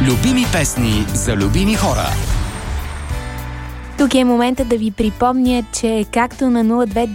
Любими песни за любими хора. Тук е момента да ви припомня, че както на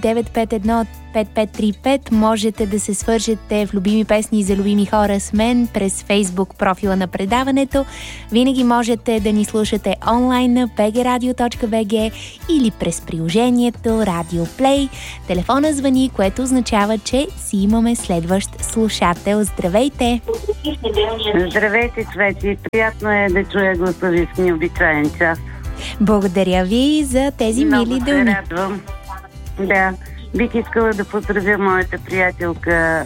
029515535 можете да се свържете в любими песни за любими хора с мен през Facebook профила на предаването. Винаги можете да ни слушате онлайн на bgradio.bg или през приложението Radio Play. Телефона звъни, което означава, че си имаме следващ слушател. Здравейте! Здравейте, Цвети! Приятно е да чуя гласа ви в необичаен час. Благодаря ви за тези мили думи. Много се радвам. Да, бих искала да поздравя моята приятелка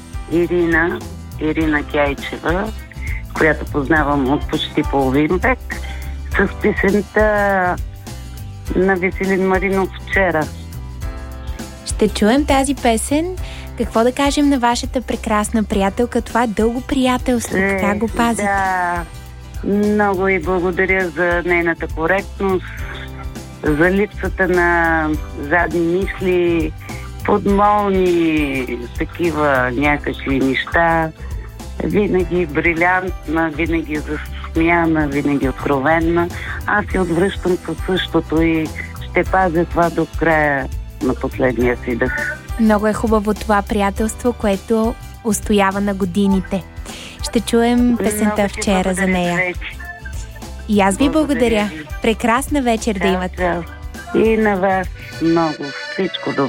Ирина Кяйчева, която познавам от почти половин век, с песента на Веселин Маринов "Вчера". Ще чуем тази песен. Какво да кажем на вашата прекрасна приятелка? Това е дълго приятелство. Как го пазите? Да, много и благодаря за нейната коректност, за липсата на задни мисли, подмолни такива някакви неща. Винаги брилянтна, винаги засмяна, винаги откровенна. Аз си отвръщам със същото и ще пазя това до края на последния си дъх. Много е хубаво това приятелство, което устоява на годините. Ще чуем песента "Вчера" за нея. Вече. И аз ви благодаря. Прекрасна вечер да имате. И на вас много. Всичко добро.